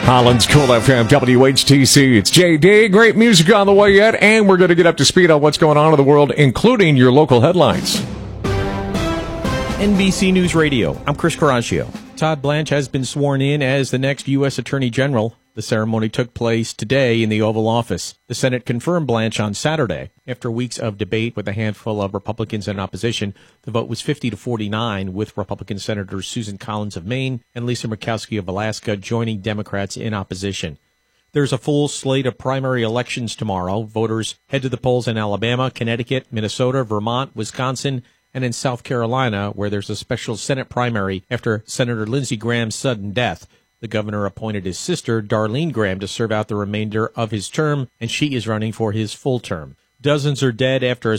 Holland's Cool FM, WHTC. It's JD. Great music on the way yet, and we're going to get up to speed on what's going on in the world, including your local headlines. NBC News Radio. I'm Chris Caraccio. Todd Blanche has been sworn in as the next U.S. Attorney General. The ceremony took place today in the Oval Office. The Senate confirmed Blanche on Saturday. After weeks of debate with a handful of Republicans in opposition, the vote was 50-49, with Republican Senators Susan Collins of Maine and Lisa Murkowski of Alaska joining Democrats in opposition. There's a full slate of primary elections tomorrow. Voters head to the polls in Alabama, Connecticut, Minnesota, Vermont, Wisconsin, and in South Carolina, where there's a special Senate primary after Senator Lindsey Graham's sudden death. The governor appointed his sister, Darlene Graham, to serve out the remainder of his term, and she is running for his full term. Dozens are dead after a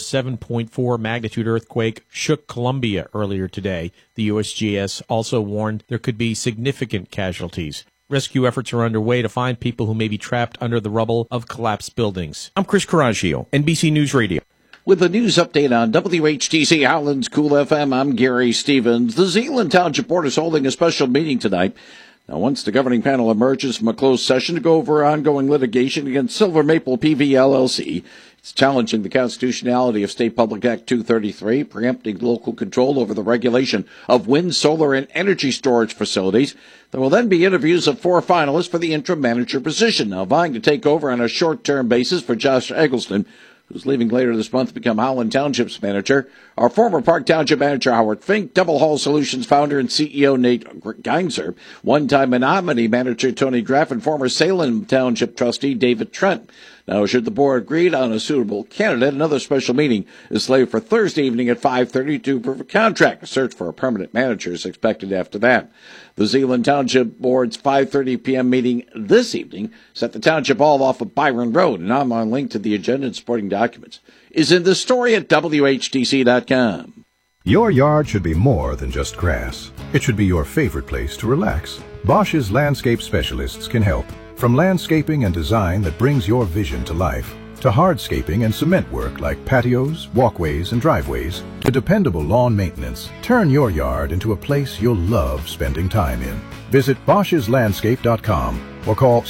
7.4 magnitude earthquake shook Colombia earlier today. The USGS also warned there could be significant casualties. Rescue efforts are underway to find people who may be trapped under the rubble of collapsed buildings. I'm Chris Caraccio, NBC News Radio. With a news update on WHTC Holland's Cool FM, I'm Gary Stevens. The Zeeland Township Board is holding a special meeting tonight. Now, once the governing panel emerges from a closed session to go over ongoing litigation against Silver Maple PV LLC, it's challenging the constitutionality of State Public Act 233, preempting local control over the regulation of wind, solar, and energy storage facilities. There will then be interviews of 4 finalists for the interim manager position. Now, vying to take over on a short-term basis for Josh Eggleston, who's leaving later this month to become Holland Township's manager, are former Park Township manager Howard Fink, Double Hall Solutions founder and CEO Nate Geinzer, one-time Menominee manager Tony Graff, and former Salem Township trustee David Trent. Now, should the board agree on a suitable candidate, another special meeting is slated for Thursday evening at 5:30 to approve a contract. A search for a permanent manager is expected after that. The Zeeland Township Board's 5:30 p.m. meeting this evening set the Township Hall off of Byron Road. An online link to the agenda and supporting documents is in the story at WHTC.com. Your yard should be more than just grass. It should be your favorite place to relax. Bosch's landscape specialists can help. From landscaping and design that brings your vision to life, to hardscaping and cement work like patios, walkways, and driveways, to dependable lawn maintenance, turn your yard into a place you'll love spending time in. Visit Bosch'sLandscape.com or call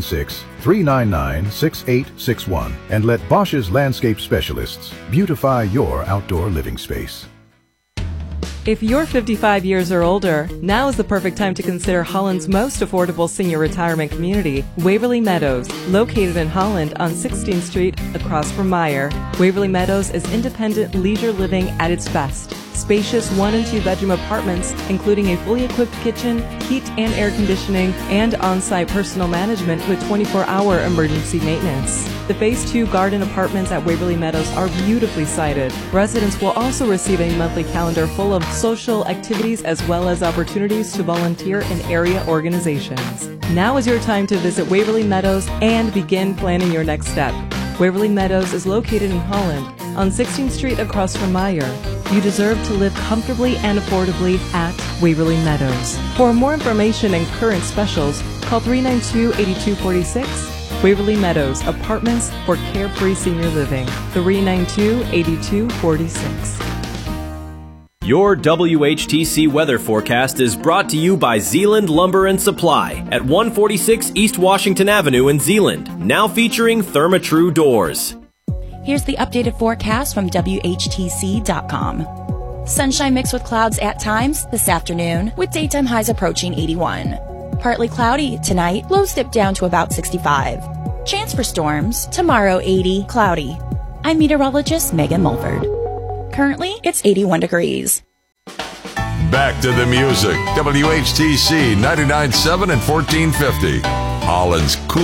616-399-6861 and let Bosch's Landscape Specialists beautify your outdoor living space. If you're 55 years or older, now is the perfect time to consider Holland's most affordable senior retirement community, Waverly Meadows, located in Holland on 16th Street across from Meyer. Waverly Meadows is independent leisure living at its best. Spacious 1- and 2-bedroom apartments, including a fully equipped kitchen, heat and air conditioning, and on-site personal management with 24-hour emergency maintenance. The Phase 2 garden apartments at Waverly Meadows are beautifully sited. Residents will also receive a monthly calendar full of social activities as well as opportunities to volunteer in area organizations. Now is your time to visit Waverly Meadows and begin planning your next step. Waverly Meadows is located in Holland on 16th Street across from Meyer. You deserve to live comfortably and affordably at Waverly Meadows. For more information and current specials, call 392-8246. Waverly Meadows, apartments for carefree senior living. 392-8246. Your WHTC weather forecast is brought to you by Zeeland Lumber and Supply at 146 East Washington Avenue in Zeeland, now featuring Therma-Tru doors. Here's the updated forecast from WHTC.com. Sunshine mixed with clouds at times this afternoon, with daytime highs approaching 81. Partly cloudy tonight, lows dip down to about 65. Chance for storms, tomorrow 80, cloudy. I'm meteorologist Megan Mulford. Currently, it's 81 degrees. Back to the music. WHTC 99.7 and 1450. Holland's Cool